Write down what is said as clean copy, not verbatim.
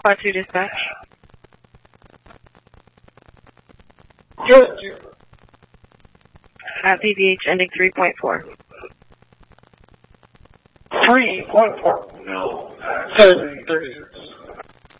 Quad 2 dispatch. Yes. At PVH ending 3.4. 3.4. No. 730.